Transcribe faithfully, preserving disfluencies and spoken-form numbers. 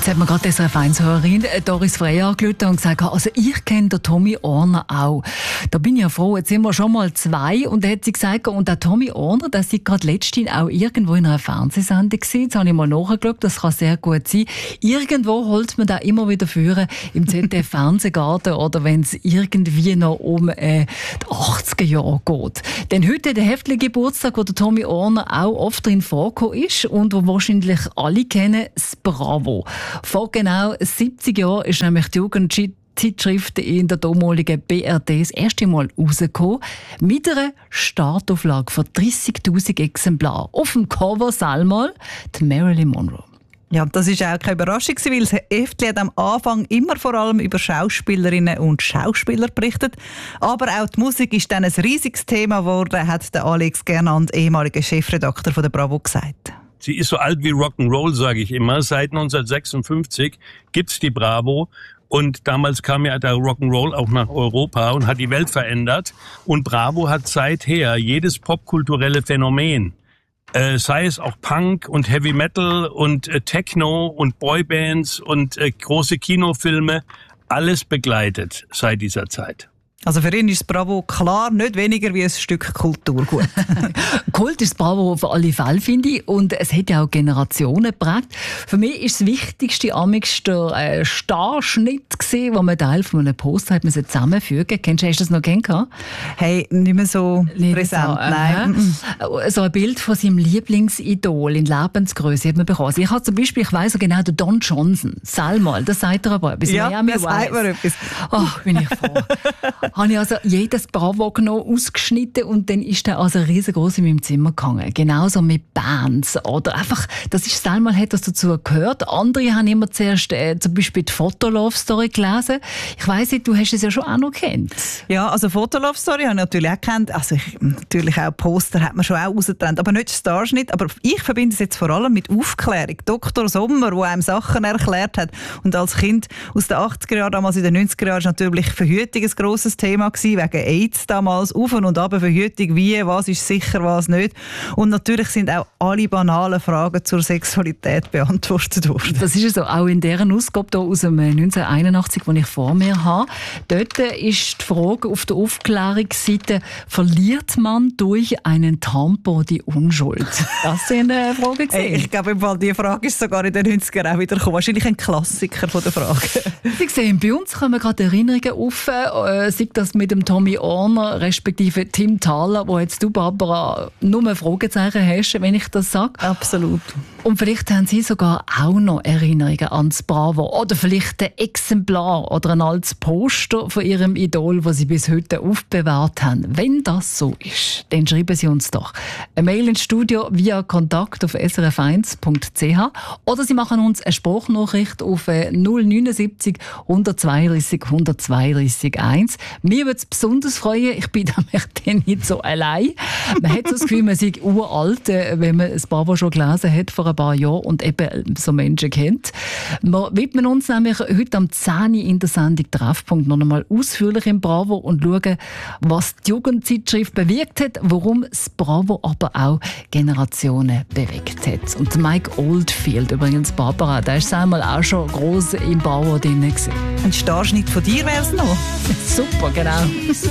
Jetzt hat mir gerade S R F eins Hörerin Doris Frey angerufen und gesagt, also ich kenne den Tommy Orner auch. Da bin ich ja froh, jetzt sind wir schon mal zwei. Und da hat sie gesagt, und der Tommy Orner, der sei gerade letztens auch irgendwo in einer Fernsehsendung gewesen. Jetzt habe ich mal nachgeschaut, das kann sehr gut sein. Irgendwo holt man da immer wieder führen, im Z D F-Fernsehgarten oder wenn es irgendwie noch um äh, die achtziger Jahre geht. Denn heute der heftige Geburtstag, wo der Tommy Orner auch oft drin vorgekommen ist und wo wahrscheinlich alle kennen, das Bravo. Vor genau siebzig Jahren ist nämlich die Jugendzeitschrift in der damaligen B R D das erste Mal rausgekommen, mit einer Startauflage von dreissigtausend Exemplaren. Auf dem Cover einmal die Marilyn Monroe. Ja, das ist auch keine Überraschung, weil das Heftli hat am Anfang immer vor allem über Schauspielerinnen und Schauspieler berichtet. Aber auch die Musik ist dann ein riesiges Thema geworden, hat der Alex Gernand, ehemaliger Chefredakteur von der Bravo, gesagt. Sie ist so alt wie Rock'n'Roll, sage ich immer. Seit neunzehnhundertsechsundfünfzig gibt's die Bravo. Und damals kam ja der Rock'n'Roll auch nach Europa und hat die Welt verändert. Und Bravo hat seither jedes popkulturelle Phänomen, äh, sei es auch Punk und Heavy Metal und äh, Techno und Boybands und äh, große Kinofilme, alles begleitet seit dieser Zeit. Also für ihn ist Bravo klar nicht weniger wie ein Stück Kulturgut. Kult ist Bravo auf alle Fälle, finde ich. Und es hat ja auch Generationen geprägt. Für mich ist das Wichtigste amix der äh, Starschnitt gewesen, wo man Teil von einem Poster hat müssen zusammenfügen. Kennst du, hast du das noch kennengelernt? Hey, nicht mehr so nicht präsent, so, nein. Äh, so ein Bild von seinem Lieblingsidol in Lebensgröße hat man bekommen. Also ich habe zum Beispiel, ich weiss so genau, der Don Johnson. Sag mal, das sagt er aber etwas. Ja, Miami das sagt mir etwas. Ach, bin ich froh. Habe ich also jedes Bravo genommen, ausgeschnitten und dann ist der also riesengroß in meinem Zimmer gehangen. Genauso mit Bands oder einfach, das ist einmal hat das dazu gehört. Andere haben immer zuerst äh, zum Beispiel die Fotolove-Story gelesen. Ich weiss nicht, du hast es ja schon auch noch gekannt. Ja, also Fotolove-Story habe ich natürlich auch gekannt. Also ich, natürlich auch Poster hat man schon auch rausgetrennt, aber nicht Starschnitt. Aber ich verbinde es jetzt vor allem mit Aufklärung. Doktor Sommer, der einem Sachen erklärt hat. Und als Kind aus den achtziger Jahren, damals in den neunziger Jahren, war natürlich Verhütung ein grosses Thema gewesen, wegen AIDS damals, auf und ab Verhütung, wie, was ist sicher, was nicht. Und natürlich sind auch alle banalen Fragen zur Sexualität beantwortet worden. Das ist so, auch in deren Ausgabe hier aus dem neunzehnhunderteinundachtzig, die ich vor mir habe. Dort ist die Frage auf der Aufklärungsseite, verliert man durch einen Tampon die Unschuld? Das sind eine Frage. Hey, ich glaube, im Fall, die Frage ist sogar in den neunziger Jahren auch wieder gekommen. Wahrscheinlich ein Klassiker von der Frage. Sie sehen, bei uns kommen gerade Erinnerungen auf, äh, sei das mit dem Tommy Orner, respektive Tim Thaler, wo jetzt du, Barbara, nur Fragezeichen hast, wenn ich das sage. Absolut. Und vielleicht haben Sie sogar auch noch Erinnerungen an das Bravo. Oder vielleicht ein Exemplar oder ein altes Poster von Ihrem Idol, das Sie bis heute aufbewahrt haben. Wenn das so ist, dann schreiben Sie uns doch eine Mail ins Studio via Kontakt auf s r f eins punkt c h oder Sie machen uns eine Sprachnachricht auf null neunundsiebzig hundertzweiunddreißig hundertzweiunddreißig eins. Mir würde es besonders freuen, ich bin nämlich dann nicht so allein. Man hat so das Gefühl, man sei uralt, wenn man das Bravo schon gelesen hat vor ein paar Jahren und eben so Menschen kennt. Wir widmen uns nämlich heute am zehn Uhr in der Sendung Treffpunkt noch einmal ausführlich im Bravo und schauen, was die Jugendzeitschrift bewirkt hat, warum das Bravo aber auch Generationen bewegt hat. Und Mike Oldfield, übrigens Barbara, der ist einmal auch schon gross im Bravo drin gewesen. Ein Starschnitt von dir wäre es noch. Super, genau.